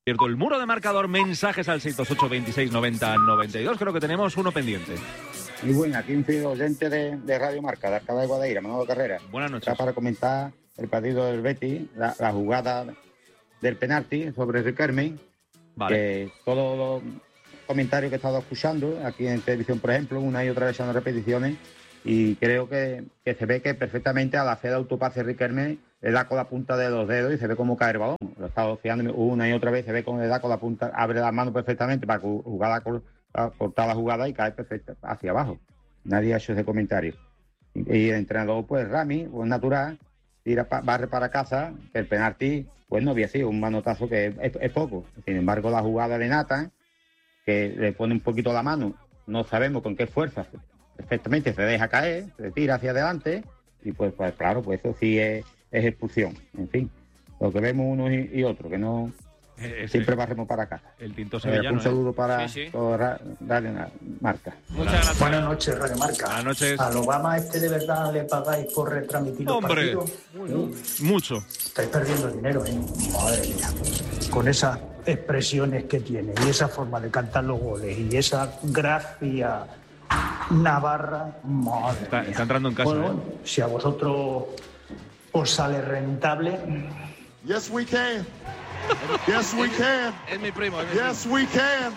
El muro de marcador, mensajes al 628 26 90 92. Creo que tenemos uno pendiente. Muy buena, aquí un fiel oyente de Radio Marca, de Arcada de Guadaira, Manolo Carrera. Buenas noches. Está para comentar el partido del Betis, la jugada del penalti sobre Riquelme. Vale. Todos los comentarios que he estado escuchando, aquí en televisión, por ejemplo, una y otra vez son repeticiones, y creo que se ve que perfectamente al hacer autopase Riquelme le da con la punta de los dedos y se ve cómo cae el balón. Lo he estado fiando una y otra vez, se ve cómo le da con la punta, abre las manos perfectamente para cortar la jugada y cae perfecta hacia abajo. Nadie ha hecho ese comentario. Y el entrenador, pues Rami, pues natural, barre para casa, que el penalti, pues no había sido un manotazo que es poco. Sin embargo, la jugada de Nathan, que le pone un poquito la mano, no sabemos con qué fuerza, perfectamente se deja caer, se tira hacia adelante, y pues claro, pues eso sí es expulsión. En fin, lo que vemos uno y otro, que no... siempre barremos para casa. El tinto sevillano. Un saludo para sí. Radio Marca. Muchas gracias. Buenas noches, Radio Marca. Buenas noches. ¿Al Obama de verdad le pagáis por retransmitir los ¡Hombre! partidos? Mucho. Estáis perdiendo dinero, ¿eh? Madre mía. Con esas expresiones que tiene y esa forma de cantar los goles y esa gracia navarra, madre mía. Está entrando en casa. Bueno, si a vosotros os sale rentable... Yes, we can. Yes, we can. Es mi primo. Yes, we can.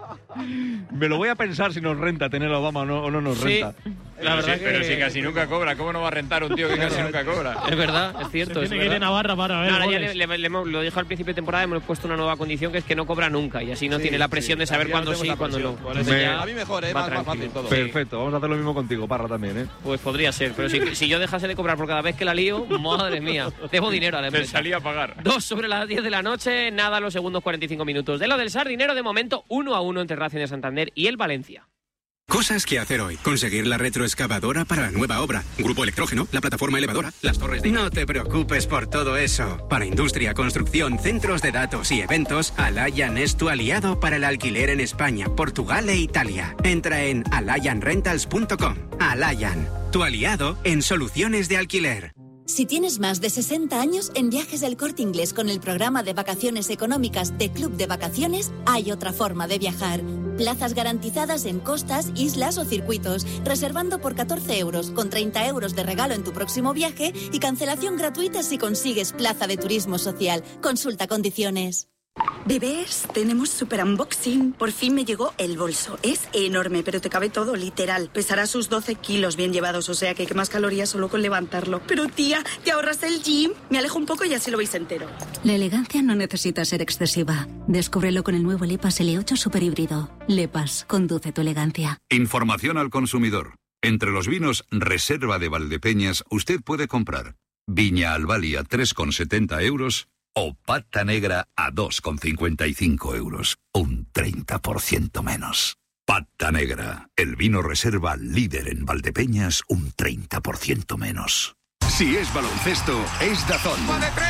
Me lo voy a pensar si nos renta tener a Obama o no nos renta. La verdad que... Pero si casi nunca cobra, ¿cómo no va a rentar un tío que casi nunca cobra? Es verdad, es cierto. Tiene que ir a Navarra para ver. Ahora ya goles. lo dijo al principio de temporada, hemos puesto una nueva condición que es que no cobra nunca y así no tiene la presión de saber cuándo sí y cuándo no. A mí mejor, más fácil todo. Perfecto, vamos a hacer lo mismo contigo, Parra, también, Pues podría ser, pero si yo dejase de cobrar por cada vez que la lío, madre mía, debo dinero a la empresa. Me salía a pagar. 2 sobre las 10 de la noche, nada los segundos 45 minutos. De lo del Sardinero, de momento 1-1 entre Racing de Santander y el Valencia. Cosas que hacer hoy. Conseguir la retroexcavadora para la nueva obra. Grupo Electrógeno, la plataforma elevadora, las torres de... No te preocupes por todo eso. Para industria, construcción, centros de datos y eventos, Alayan es tu aliado para el alquiler en España, Portugal e Italia. Entra en alayanrentals.com. Alayan, tu aliado en soluciones de alquiler. Si tienes más de 60 años, en Viajes del Corte Inglés con el programa de vacaciones económicas de Club de Vacaciones, hay otra forma de viajar. Plazas garantizadas en costas, islas o circuitos, reservando por 14 euros, con 30 euros de regalo en tu próximo viaje y cancelación gratuita si consigues plaza de turismo social. Consulta condiciones. Bebés, tenemos super unboxing. Por fin me llegó el bolso. Es enorme, pero te cabe todo, literal. Pesará sus 12 kilos bien llevados, o sea que quemas calorías solo con levantarlo. Pero tía, ¿te ahorras el gym? Me alejo un poco y así lo veis entero. La elegancia no necesita ser excesiva. Descúbrelo con el nuevo Lepas L8 Super Híbrido. Lepas, conduce tu elegancia. Información al consumidor. Entre los vinos Reserva de Valdepeñas usted puede comprar Viña Albali a 3,70 euros o Pata Negra a 2,55 euros. Un 30% menos. Pata Negra, el vino reserva líder en Valdepeñas, un 30% menos. Si es baloncesto, es DAZN.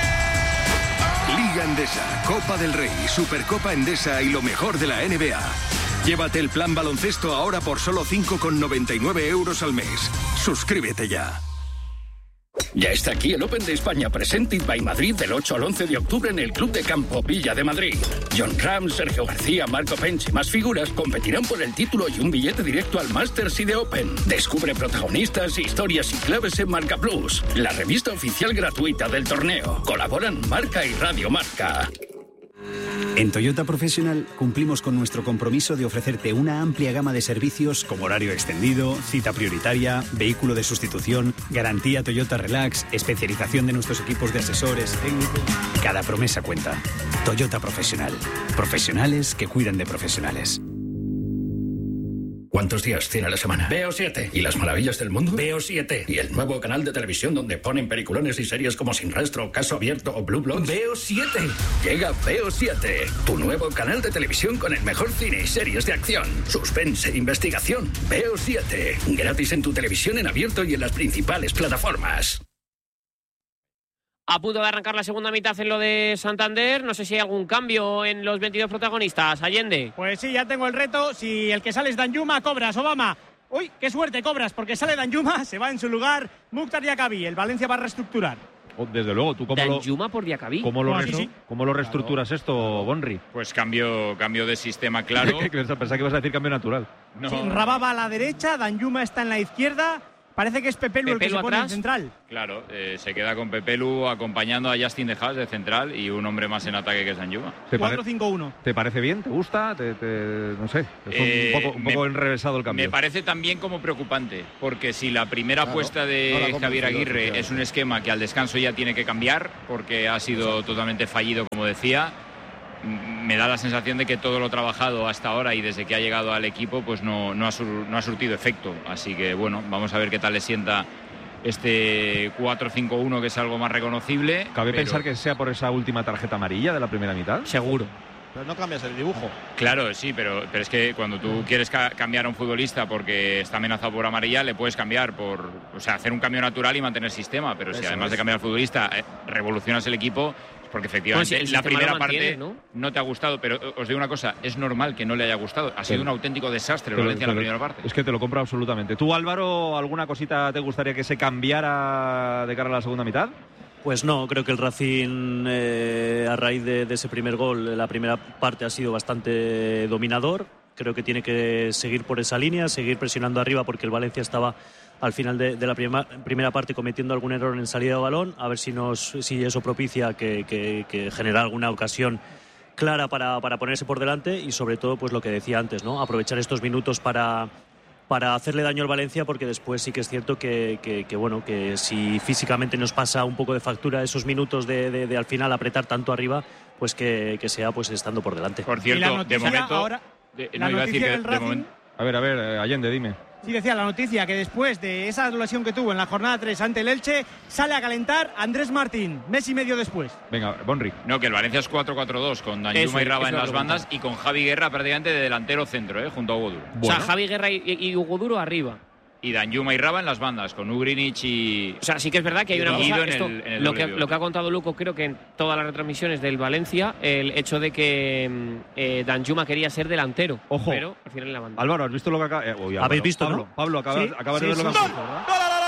Liga Endesa, Copa del Rey, Supercopa Endesa y lo mejor de la NBA. Llévate el plan baloncesto ahora por solo 5,99 euros al mes. Suscríbete ya. Ya está aquí el Open de España Presented by Madrid del 8 al 11 de octubre en el Club de Campo Villa de Madrid. John Ram, Sergio García, Marco Pench y más figuras competirán por el título y un billete directo al Masters y de Open. Descubre protagonistas, historias y claves en Marca Plus, la revista oficial gratuita del torneo. Colaboran Marca y Radio Marca. En Toyota Professional cumplimos con nuestro compromiso de ofrecerte una amplia gama de servicios como horario extendido, cita prioritaria, vehículo de sustitución, garantía Toyota Relax, especialización de nuestros equipos de asesores técnicos. Cada promesa cuenta. Toyota Professional. Profesionales que cuidan de profesionales. ¿Cuántos días tiene la semana? Veo 7. ¿Y las maravillas del mundo? Veo 7. ¿Y el nuevo canal de televisión donde ponen peliculones y series como Sin Rastro, Caso Abierto o Blue Bloods? Veo 7. Llega Veo 7, tu nuevo canal de televisión con el mejor cine y series de acción, suspense e investigación. Veo 7. Gratis en tu televisión en abierto y en las principales plataformas. A punto de arrancar la segunda mitad en lo de Santander. No sé si hay algún cambio en los 22 protagonistas. Allende. Pues sí, ya tengo el reto. Si el que sale es Danjuma, cobras, Obama. Uy, qué suerte cobras, porque sale Danjuma, se va en su lugar Mukhtar Yacabi. El Valencia va a reestructurar. Desde luego, ¿tú Danjuma por Diacabí. ¿Cómo lo reestructuras esto, Bonri? Pues cambio de sistema, claro. Pensaba que ibas a decir cambio natural. No. Sí, Rababa a la derecha, Danjuma está en la izquierda. Parece que es Pepelu el que se pone en central. Claro, se queda con Pepelu acompañando a Justin De Haas de central y un hombre más en ataque que es Danjuma. 4-5-1. ¿Te parece bien? ¿Te gusta? No sé, es un poco enrevesado el cambio. Me parece también como preocupante, porque si la primera apuesta de Javier Aguirre es un esquema que al descanso ya tiene que cambiar, porque ha sido totalmente fallido, como decía, me da la sensación de que todo lo trabajado hasta ahora y desde que ha llegado al equipo pues no ha surtido efecto. Así que bueno, vamos a ver qué tal le sienta este 4-5-1, que es algo más reconocible. ¿Cabe pensar que sea por esa última tarjeta amarilla de la primera mitad? Seguro. Pero no cambias el dibujo. Claro, sí, pero es que cuando tú quieres cambiar a un futbolista porque está amenazado por amarilla, le puedes cambiar hacer un cambio natural y mantener sistema. Pero si además de cambiar al futbolista revolucionas el equipo, porque efectivamente la primera parte no te ha gustado. Pero os digo una cosa, es normal que no le haya gustado. Ha sido un auténtico desastre el Valencia en la primera parte. Es que te lo compro absolutamente. ¿Tú, Álvaro, alguna cosita te gustaría que se cambiara de cara a la segunda mitad? Pues no, creo que el Racing a raíz de ese primer gol, la primera parte ha sido bastante dominador. Creo que tiene que seguir por esa línea, seguir presionando arriba, porque el Valencia estaba al final de la primera parte cometiendo algún error en salida de balón, a ver si eso propicia que genera alguna ocasión clara para ponerse por delante y sobre todo pues lo que decía antes, ¿no? Aprovechar estos minutos para hacerle daño al Valencia, porque después sí que es cierto que si físicamente nos pasa un poco de factura esos minutos de al final apretar tanto arriba, pues que sea pues estando por delante. Por cierto, de momento ahora, no iba a decir que de momento. A ver, Allende, dime. Sí, decía la noticia que después de esa lesión que tuvo en la jornada 3 ante el Elche, sale a calentar Andrés Martín, mes y medio después. Venga, Bonri. No, que el Valencia es 4-4-2, con Danjuma y Raba en las bandas y con Javi Guerra prácticamente de delantero centro, junto a Hugo Duro. Bueno. O sea, Javi Guerra y Hugo Duro arriba. Y Danjuma y Raba en las bandas, con Ugrinic y... O sea, sí que es verdad que hay una cosa... Lo que ha contado Luco, creo que en todas las retransmisiones del Valencia, el hecho de que Danjuma quería ser delantero. Ojo. Pero al final en la banda. Álvaro, ¿has visto lo que acaba... ¿Habéis visto, Pablo, ¿no? Pablo, acabas de ver lo que ha pasado, ¿verdad?